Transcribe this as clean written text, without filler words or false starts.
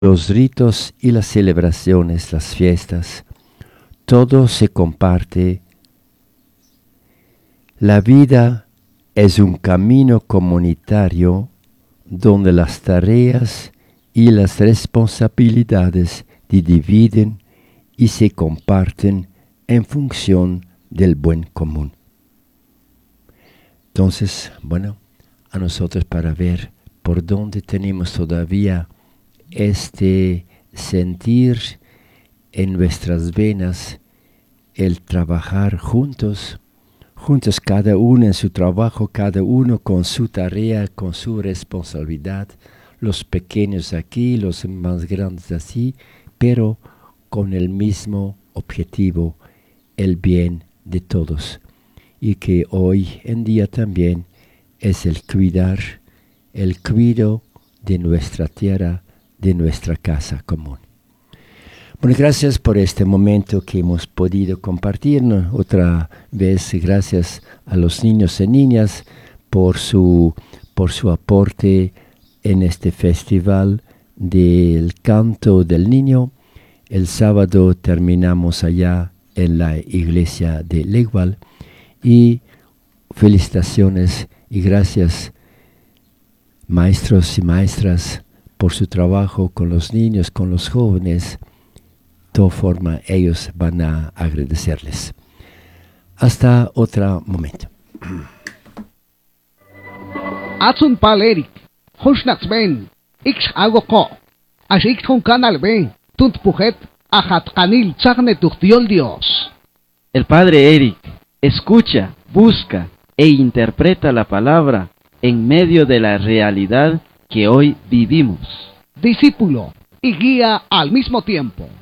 los ritos y las celebraciones, las fiestas, todo se comparte. La vida es un camino comunitario donde las tareas y las responsabilidades se dividen y se comparten en función del buen común. Entonces, bueno, a nosotros para ver por dónde tenemos todavía este sentir en nuestras venas, el trabajar juntos cada uno en su trabajo, cada uno con su tarea, con su responsabilidad, los pequeños aquí, los más grandes así, pero con el mismo objetivo, el bien de todos. Y que hoy en día también es el cuidado de nuestra tierra, de nuestra casa común. Bueno, gracias por este momento que hemos podido compartir. Otra vez, gracias a los niños y niñas por su aporte en este festival del canto del niño. El sábado terminamos allá en la iglesia de Legual. Y felicitaciones y gracias, maestros y maestras, por su trabajo con los niños, con los jóvenes. De todas formas, ellos van a agradecerles. Hasta otro momento. Atsun palerik, Hushnaks ben, Ix agoko, Ashik con canal ben, Tunt pujet, Ajat canil, Zagne tuchtiol Dios. El padre Eric escucha, busca e interpreta la palabra en medio de la realidad que hoy vivimos. Discípulo y guía al mismo tiempo.